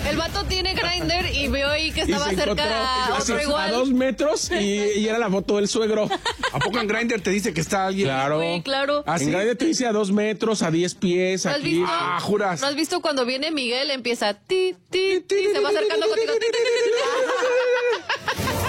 El vato tiene Grindr y veo ahí que estaba cerca a otro igual. A 2 metros y era la foto del suegro. ¿A poco en Grindr te dice que está alguien? Claro. Sí, claro. ¿Ah, sí? En Grindr te dice a 2 metros, a 10 pies, ¿No has aquí. visto? Juras. ¿No has visto cuando viene Miguel? Empieza ti, ti, ti, se va acercando contigo. Ti, ti, ti, ti, ti.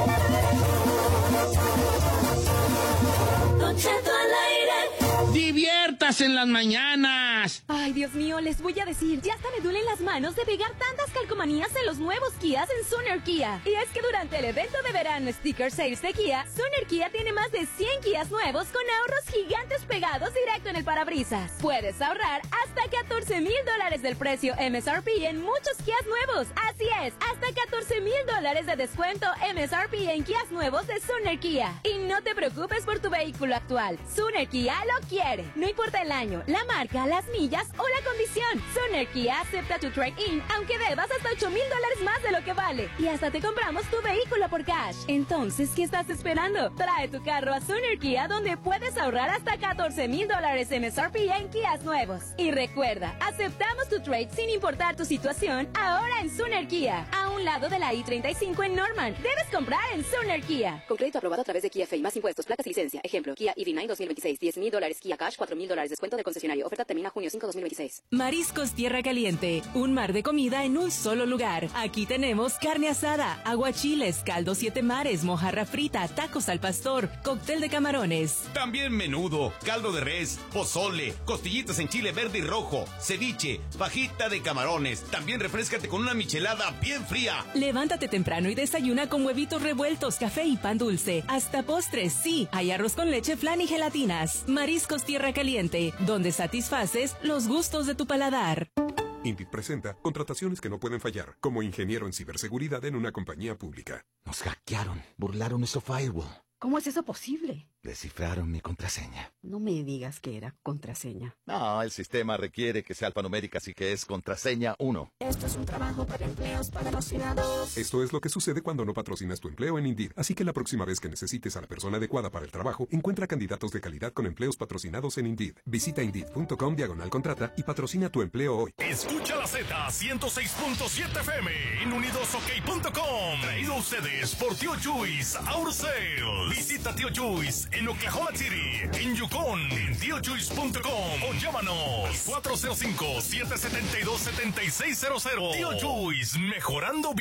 Don Cheto al aire. ¡Diviértase en las mañanas! Ay, Dios mío, les voy a decir, ya hasta me duelen las manos de pegar tantas calcomanías en los nuevos Kias en Suner Kia. Y es que durante el evento de verano Sticker Sales de Kia, Suner Kia tiene más de 100 Kias nuevos con ahorros gigantes pegados directo en el parabrisas. Puedes ahorrar hasta $14,000 del precio MSRP en muchos Kias nuevos. Así es, hasta $14,000 de descuento MSRP en Kias nuevos de Suner Kia. Y no te preocupes por tu vehículo actual. Suner Kia lo quiere. No importa el año, la marca, las millas o la condición. Suner Kia acepta tu trade-in, aunque debas hasta $8,000 más de lo que vale. Y hasta te compramos tu vehículo por cash. Entonces, ¿qué estás esperando? Trae tu carro a Suner Kia, donde puedes ahorrar hasta $14,000 MSRP en Kias nuevos. Y recuerda, aceptamos tu trade sin importar tu situación, ahora en Suner Kia, a un lado de la I-35 en Norman. Debes comprar en Suner Kia. Con crédito aprobado a través de Kia Fay, más impuestos, placas y licencia. Ejemplo, Kia EV9 2026, $10,000, Kia Cash, $4,000, descuento del concesionario. Oferta termina junio 5, 2026. Mariscos Tierra Caliente, un mar de comida en un solo lugar. Aquí tenemos carne asada, aguachiles, caldo 7 mares, mojarra frita, tacos al pastor, cóctel de camarones. También menudo, caldo de res, pozole, costillitas en chile verde y rojo, ceviche, fajita de camarones. También refréscate con una michelada bien fría. Levántate temprano y desayuna con huevitos revueltos, café y pan dulce. Hasta postres, sí, hay arroz con leche, flan y gelatinas. Mariscos Tierra Caliente, donde satisfaces los gustos de tu paladar. INDIT presenta contrataciones que no pueden fallar, como ingeniero en ciberseguridad en una compañía pública. Nos hackearon, burlaron nuestro firewall. ¿Cómo es eso posible? Descifraron mi contraseña. No me digas que era contraseña. No, el sistema requiere que sea alfanumérica, así que es contraseña 1. Esto es un trabajo para empleos patrocinados. Esto es lo que sucede cuando no patrocinas tu empleo en Indeed. Así que la próxima vez que necesites a la persona adecuada para el trabajo, encuentra candidatos de calidad con empleos patrocinados en Indeed. Visita Indeed.com/contrata y patrocina tu empleo hoy. Escucha la Z 106.7 FM en unidosok.com. Traído a ustedes por Tío Chuys Auto Sales. Visita Tío Chuys en Oklahoma City, en Yukon, en tiochuys.com o llámanos 405-772-7600. Tío Chuys, mejorando